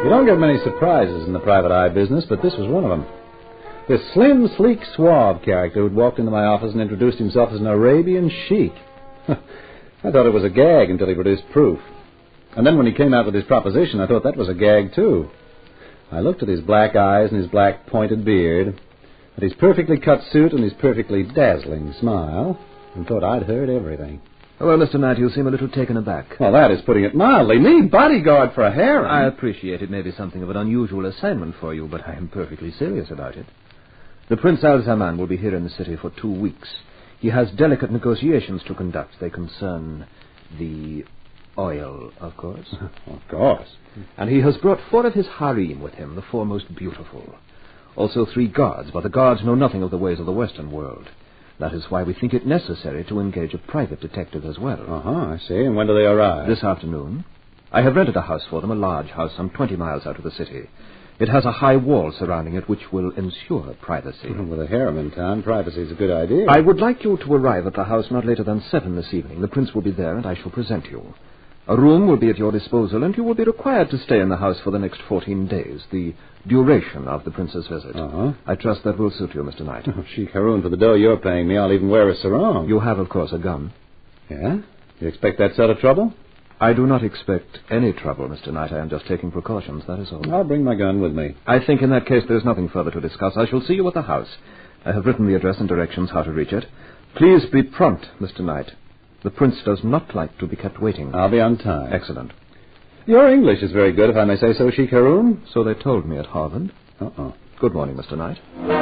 You don't get many surprises in the private eye business, but this was one of them. This slim, sleek, suave character who'd walked into my office and introduced himself as an Arabian sheik. I thought it was a gag until he produced proof. And then when he came out with his proposition, I thought that was a gag, too. I looked at his black eyes and his black pointed beard, at his perfectly cut suit and his perfectly dazzling smile, and thought I'd heard everything. Well, Mr. Knight, you seem a little taken aback. Well, that is putting it mildly. Me, bodyguard for a harem. I appreciate it may be something of an unusual assignment for you, but I am perfectly serious about it. The Prince Al-Zaman will be here in the city for 2 weeks. He has delicate negotiations to conduct. They concern the oil, of course. Of course. And he has brought 4 of his harem with him, the 4 most beautiful. Also 3 guards, but the guards know nothing of the ways of the Western world. That is why we think it necessary to engage a private detective as well. I see. And when do they arrive? This afternoon. I have rented a house for them, a large house some 20 miles out of the city. It has a high wall surrounding it which will ensure privacy. With a harem in town, privacy is a good idea. I would like you to arrive at the house not later than 7 this evening. The prince will be there, and I shall present you. A room will be at your disposal, and you will be required to stay in the house for the next 14 days, the duration of the prince's visit. I trust that will suit you, Mr. Knight. Sheikh Haroun, for the dough you're paying me, I'll even wear a sarong. You have, of course, a gun. Yeah? You expect that sort of trouble? I do not expect any trouble, Mr. Knight. I am just taking precautions, that is all. I'll bring my gun with me. I think in that case there's nothing further to discuss. I shall see you at the house. I have written the address and directions how to reach it. Please be prompt, Mr. Knight. The prince does not like to be kept waiting. I'll be on time. Excellent. Your English is very good, if I may say so, Sheikh Haroun. So they told me at Harvard. Good morning, Mr. Knight.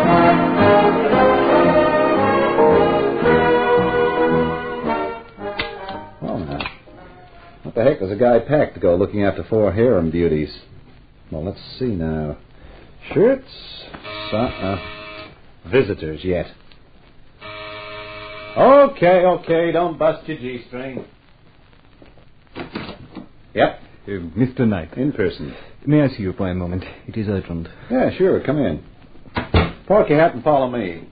Well, now, what the heck does a guy pack to go looking after 4 harem beauties? Well, let's see now. Shirts? Visitors yet. Okay, don't bust your G-string. Yep. Mr. Knight. In person. May I see you for a moment? It is urgent. Yeah, sure. Come in. Park your hat and follow me.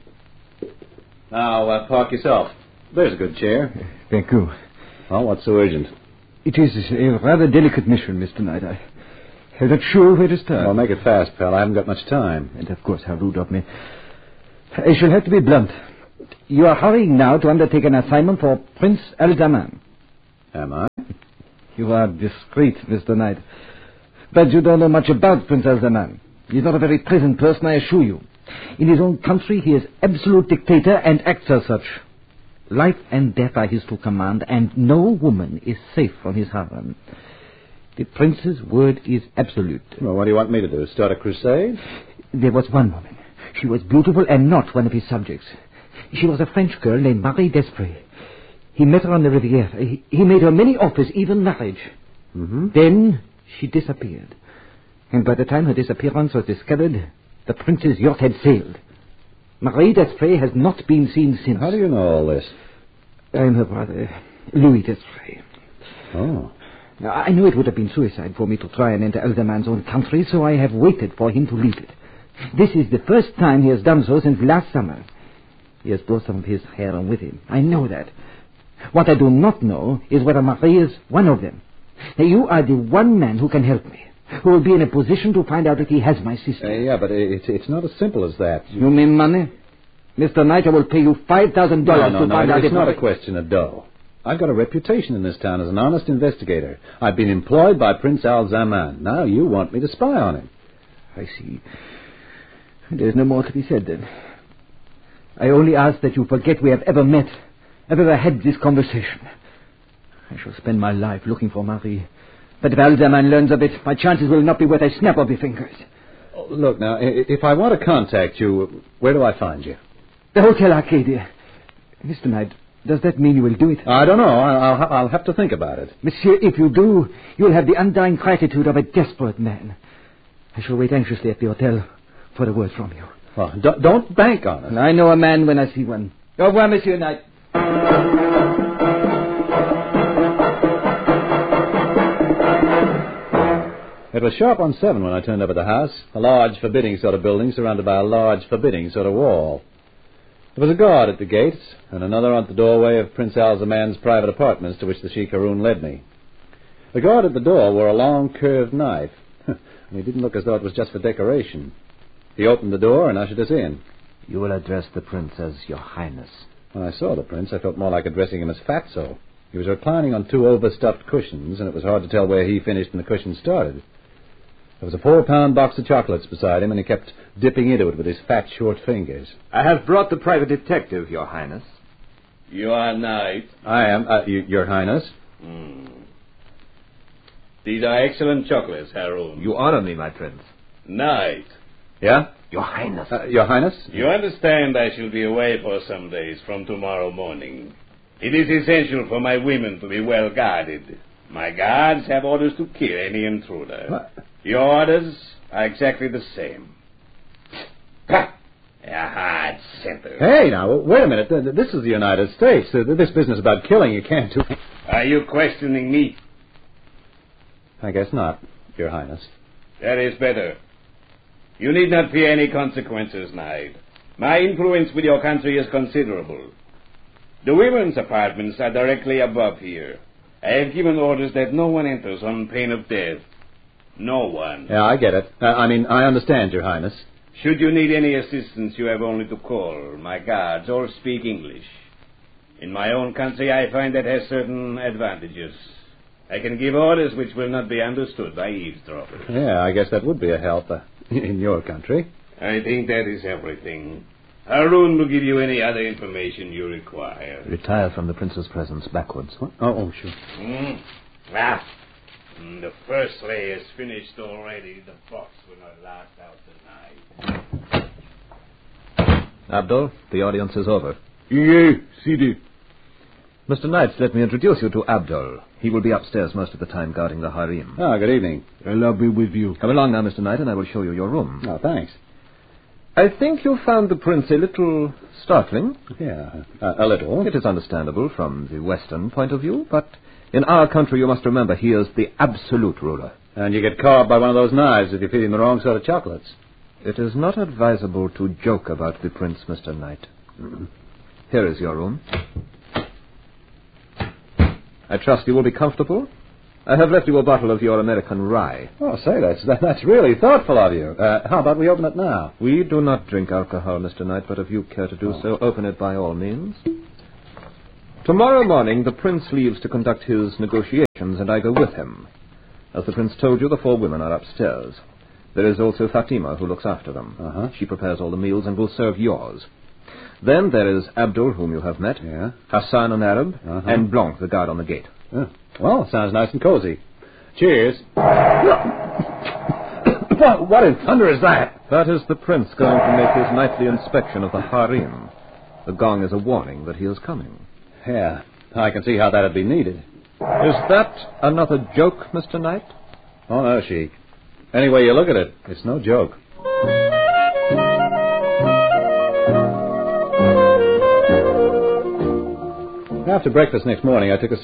Now, park yourself. There's a good chair. Thank you. Well, what's so urgent? It is a rather delicate mission, Mr. Knight. I'm not sure where to start. Well, make it fast, pal. I haven't got much time. And, of course, how rude of me. I shall have to be blunt. You are hurrying now to undertake an assignment for Prince Al-Zaman. Am I? You are discreet, Mr. Knight. But you don't know much about Prince Al-Zaman. He's not a very pleasant person, I assure you. In his own country, he is absolute dictator and acts as such. Life and death are his to command, and no woman is safe from his harem. The prince's word is absolute. Well, what do you want me to do? Start a crusade? There was one woman. She was beautiful and not one of his subjects. She was a French girl named Marie Desprez. He met her on the Riviera. He made her many offers, even marriage. Then she disappeared. And by the time her disappearance was discovered, the prince's yacht had sailed. Marie Desprez has not been seen since. How do you know all this? I'm her brother, Louis Desprez. Oh. Now, I knew it would have been suicide for me to try and enter Al-Zaman's own country, so I have waited for him to leave it. This is the first time he has done so since last summer. He has brought some of his harem with him. I know that. What I do not know is whether Marie is one of them. Now, you are the one man who can help me, who will be in a position to find out if he has my sister. Yeah, but it's not as simple as that. You mean money? Mr. Knight, I will pay you $5,000 to find out if... It's not a question of dough. I've got a reputation in this town as an honest investigator. I've been employed by Prince Al-Zaman. Now you want me to spy on him. I see. There's no more to be said, then. I only ask that you forget we have ever met, ever had this conversation. I shall spend my life looking for Marie. But if Al-Zaman learns of it, my chances will not be worth a snap of the fingers. Oh, look, now, if I want to contact you, where do I find you? The Hotel Arcadia. Mr. Knight, does that mean you will do it? I don't know. I'll have to think about it. Monsieur, if you do, you'll have the undying gratitude of a desperate man. I shall wait anxiously at the hotel for a word from you. Well, don't bank on it. I know a man when I see one. Au revoir, Monsieur Knight. It was sharp on 7 when I turned up at the house, a large, forbidding sort of building surrounded by a large, forbidding sort of wall. There was a guard at the gates, and another at the doorway of Prince Al-Zaman's private apartments to which the Sheikh Haroun led me. The guard at the door wore a long, curved knife, And he didn't look as though it was just for decoration. He opened the door and ushered us in. You will address the prince as Your Highness. When I saw the prince, I felt more like addressing him as Fatso. He was reclining on 2 overstuffed cushions, and it was hard to tell where he finished and the cushion started. There was a 4-pound box of chocolates beside him, and he kept dipping into it with his fat, short fingers. I have brought the private detective, Your Highness. You are knight. I am, Your Highness. These are excellent chocolates, Haroun. You honor me, my prince. Knight. Yeah? Your Highness. Your Highness? You understand I shall be away for some days from tomorrow morning. It is essential for my women to be well guarded. My guards have orders to kill any intruder. What? Your orders are exactly the same. Ha! A hard center. Hey, now, wait a minute. This is the United States. This business about killing you can't do... Are you questioning me? I guess not, Your Highness. That is better. You need not fear any consequences, Knight. My influence with your country is considerable. The women's apartments are directly above here. I have given orders that no one enters on pain of death. No one. Yeah, I get it. I understand, Your Highness. Should you need any assistance, you have only to call. My guards all speak English. In my own country, I find that has certain advantages. I can give orders which will not be understood by eavesdroppers. Yeah, I guess that would be a help in your country. I think that is everything. Haroun will give you any other information you require. Retire from the prince's presence backwards. What? Oh, sure. The first layer is finished already. The box will not last out tonight. Abdul, the audience is over. Yeah, Sidi. Mr. Knights, let me introduce you to Abdul. He will be upstairs most of the time guarding the harem. Ah, good evening. Allah be with you. Come along now, Mr. Knight, and I will show you your room. Oh, thanks. I think you found the prince a little startling. Yeah, a little. It is understandable from the Western point of view, but in our country you must remember he is the absolute ruler. And you get carved by one of those knives if you feed him the wrong sort of chocolates. It is not advisable to joke about the prince, Mr. Knight. Here is your room. I trust you will be comfortable. I have left you a bottle of your American rye. Oh, say, that's really thoughtful of you. How about we open it now? We do not drink alcohol, Mr. Knight, but if you care to do so, open it by all means. Tomorrow morning, the prince leaves to conduct his negotiations, and I go with him. As the prince told you, the 4 women are upstairs. There is also Fatima, who looks after them. She prepares all the meals and will serve yours. Then there is Abdul, whom you have met, Hassan, an Arab, and Blanc, the guard on the gate. Well, sounds nice and cozy. Cheers. What in thunder is that? That is the prince going to make his nightly inspection of the harem. The gong is a warning that he is coming. Yeah, I can see how that'd be needed. Is that another joke, Mr. Knight? Oh, no, Sheik. Any way you look at it, it's no joke. After breakfast next morning, I took a